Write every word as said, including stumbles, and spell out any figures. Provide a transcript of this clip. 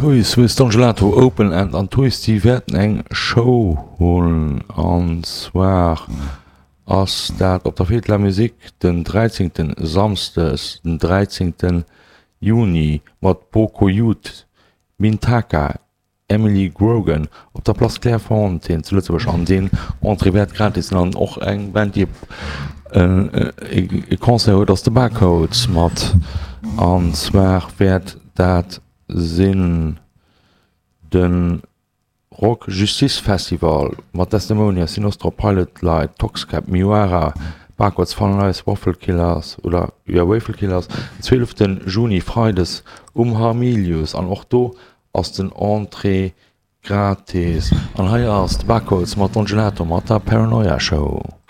Toys Swiss Gelato Open and an Toys die werden eng Show holen an zwar ass dat op der Fetler Musik den dreizehnten Samstes den dreizehnten Juni mat Boko Youth, Mintaka, Emily Grogan op der Platz Clairefontaine den zuletzt an den Entrevert gratis an och eng Band die e Konzert ass de Backcodes mat anzwer werd dat sinn den Rock Justice Festival mat Testimonia Sinostra Pilot Light Toxcap Miwara Backwards Funrise Waffelkillers oder ja, Waffelkillers zwölften Juni Freides um Harmilius an och do ass den Entrée gratis an heier ass Backwards mat Gelato mat der Paranoia Show.